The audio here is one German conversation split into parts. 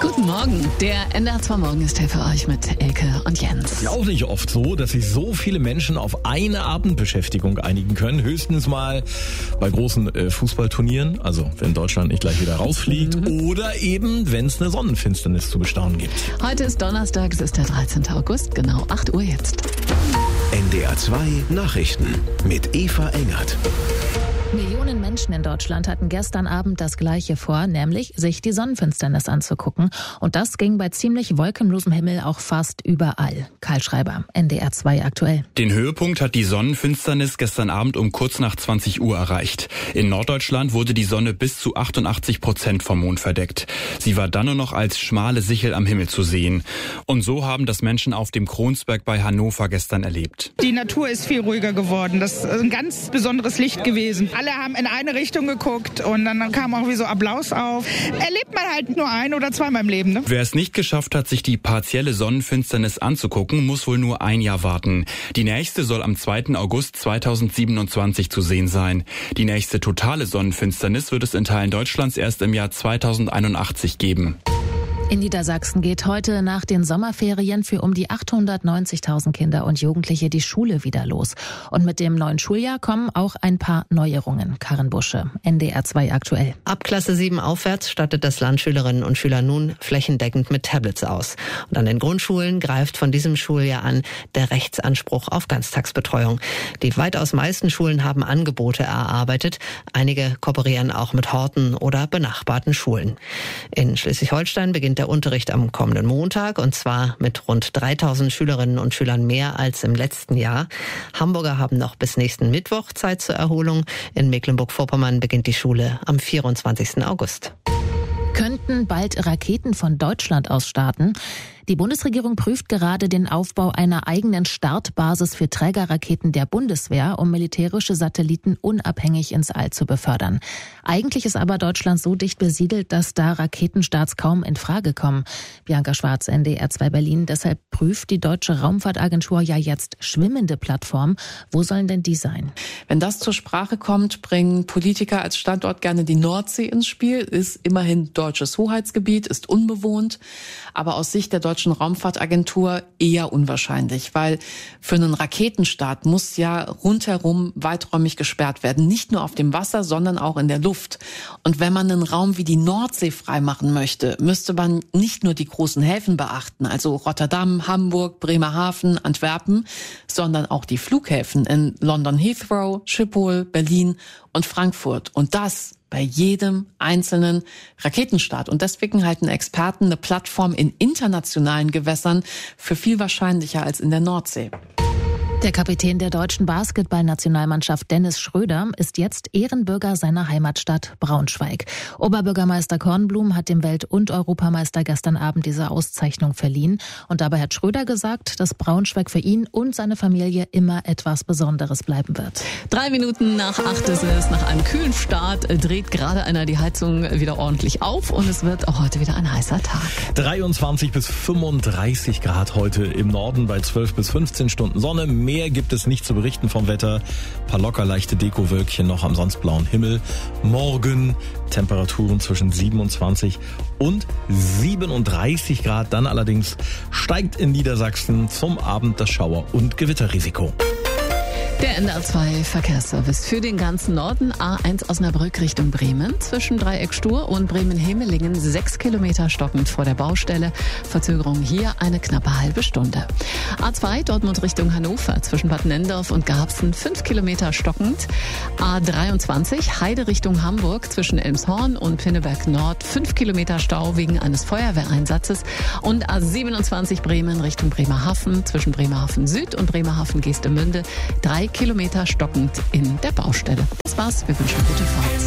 Guten Morgen, der NDR 2 Morgen ist hier für euch mit Elke und Jens. Es ist ja auch nicht oft so, dass sich so viele Menschen auf eine Abendbeschäftigung einigen können. Höchstens mal bei großen Fußballturnieren, also wenn Deutschland nicht gleich wieder rausfliegt, oder eben, wenn es eine Sonnenfinsternis zu bestaunen gibt. Heute ist Donnerstag, es ist der 13. August, genau 8 Uhr jetzt. NDR 2 Nachrichten mit Eva Engert. Millionen Menschen in Deutschland hatten gestern Abend das Gleiche vor, nämlich sich die Sonnenfinsternis anzugucken. Und das ging bei ziemlich wolkenlosem Himmel auch fast überall. Karl Schreiber, NDR 2 aktuell. Den Höhepunkt hat die Sonnenfinsternis gestern Abend um kurz nach 20 Uhr erreicht. In Norddeutschland wurde die Sonne bis zu 88% vom Mond verdeckt. Sie war dann nur noch als schmale Sichel am Himmel zu sehen. Und so haben das Menschen auf dem Kronsberg bei Hannover gestern erlebt. Die Natur ist viel ruhiger geworden. Das ist ein ganz besonderes Licht gewesen. Alle haben in eine Richtung geguckt und dann kam auch wie so Applaus auf. Erlebt man halt nur ein- oder zweimal im Leben, ne? Wer es nicht geschafft hat, sich die partielle Sonnenfinsternis anzugucken, muss wohl nur ein Jahr warten. Die nächste soll am 2. August 2027 zu sehen sein. Die nächste totale Sonnenfinsternis wird es in Teilen Deutschlands erst im Jahr 2081 geben. In Niedersachsen geht heute nach den Sommerferien für um die 890.000 Kinder und Jugendliche die Schule wieder los. Und mit dem neuen Schuljahr kommen auch ein paar Neuerungen. Karin Busche, NDR 2 aktuell. Ab Klasse 7 aufwärts stattet das Land Schülerinnen und Schüler nun flächendeckend mit Tablets aus. Und an den Grundschulen greift von diesem Schuljahr an der Rechtsanspruch auf Ganztagsbetreuung. Die weitaus meisten Schulen haben Angebote erarbeitet. Einige kooperieren auch mit Horten oder benachbarten Schulen. In Schleswig-Holstein beginnt der Unterricht am kommenden Montag, und zwar mit rund 3.000 Schülerinnen und Schülern mehr als im letzten Jahr. Hamburger haben noch bis nächsten Mittwoch Zeit zur Erholung. In Mecklenburg-Vorpommern beginnt die Schule am 24. August. Könnten bald Raketen von Deutschland aus starten? Die Bundesregierung prüft gerade den Aufbau einer eigenen Startbasis für Trägerraketen der Bundeswehr, um militärische Satelliten unabhängig ins All zu befördern. Eigentlich ist aber Deutschland so dicht besiedelt, dass da Raketenstarts kaum in Frage kommen. Bianca Schwarz, NDR 2 Berlin. Deshalb prüft die Deutsche Raumfahrtagentur ja jetzt schwimmende Plattformen. Wo sollen denn die sein? Wenn das zur Sprache kommt, bringen Politiker als Standort gerne die Nordsee ins Spiel. Ist immerhin deutsches Hoheitsgebiet, ist unbewohnt. Aber aus Sicht der Deutschen Raumfahrtagentur eher unwahrscheinlich, weil für einen Raketenstart muss ja rundherum weiträumig gesperrt werden. Nicht nur auf dem Wasser, sondern auch in der Luft. Und wenn man einen Raum wie die Nordsee freimachen möchte, müsste man nicht nur die großen Häfen beachten, also Rotterdam, Hamburg, Bremerhaven, Antwerpen, sondern auch die Flughäfen in London Heathrow, Schiphol, Berlin und Frankfurt. Und das bei jedem einzelnen Raketenstart. Und deswegen halten Experten eine Plattform in internationalen Gewässern für viel wahrscheinlicher als in der Nordsee. Der Kapitän der deutschen Basketballnationalmannschaft Dennis Schröder ist jetzt Ehrenbürger seiner Heimatstadt Braunschweig. Oberbürgermeister Kornblum hat dem Welt- und Europameister gestern Abend diese Auszeichnung verliehen. Und dabei hat Schröder gesagt, dass Braunschweig für ihn und seine Familie immer etwas Besonderes bleiben wird. 3 Minuten nach 8 ist es. Nach einem kühlen Start dreht gerade einer die Heizung wieder ordentlich auf. Und es wird auch heute wieder ein heißer Tag. 23 bis 35 Grad heute im Norden bei 12 bis 15 Stunden Sonne. Mehr gibt es nicht zu berichten vom Wetter. Ein paar locker leichte Dekowölkchen noch am sonst blauen Himmel. Morgen Temperaturen zwischen 27 und 37 Grad. Dann allerdings steigt in Niedersachsen zum Abend das Schauer- und Gewitterrisiko. Der NDR 2 Verkehrsservice für den ganzen Norden. A1 Osnabrück Richtung Bremen. Zwischen Dreieck Stur und Bremen-Hemelingen 6 Kilometer stockend vor der Baustelle. Verzögerung hier eine knappe halbe Stunde. A2 Dortmund Richtung Hannover. Zwischen Bad Nendorf und Garbsen 5 Kilometer stockend. A23 Heide Richtung Hamburg. Zwischen Elmshorn und Pinneberg Nord 5 Kilometer Stau wegen eines Feuerwehreinsatzes. Und A27 Bremen Richtung Bremerhaven. Zwischen Bremerhaven Süd und Bremerhaven Geestemünde 3 Kilometer stockend in der Baustelle. Das war's. Wir wünschen gute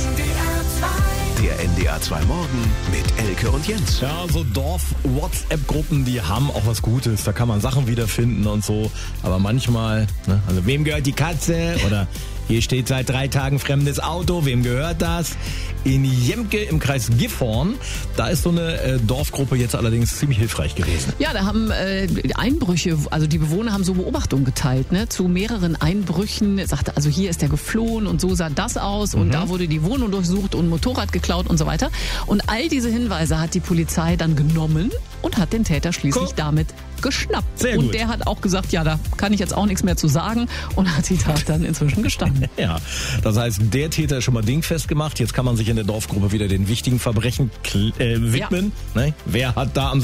Fahrt. Der NDR 2 Morgen mit Elke und Jens. Ja, so Dorf-WhatsApp-Gruppen, die haben auch was Gutes. Da kann man Sachen wiederfinden und so. Aber manchmal, also wem gehört die Katze? Oder Hier steht seit 3 Tagen fremdes Auto. Wem gehört das? In Jemke im Kreis Gifhorn. Da ist so eine Dorfgruppe jetzt allerdings ziemlich hilfreich gewesen. Ja, da haben Einbrüche, also die Bewohner haben so Beobachtungen geteilt, ne, zu mehreren Einbrüchen. Sagte, also hier ist der geflohen und so sah das aus und da wurde die Wohnung durchsucht und Motorrad geklaut und so weiter. Und all diese Hinweise hat die Polizei dann genommen und hat den Täter schließlich damit geschnappt. Sehr gut. Und der hat auch gesagt, ja, da kann ich jetzt auch nichts mehr zu sagen und hat die Tat dann inzwischen gestanden. Ja, das heißt, der Täter ist schon mal dingfest gemacht. Jetzt kann man sich in der Dorfgruppe wieder den wichtigen Verbrechen widmen. Ja. Ne? Wer hat da am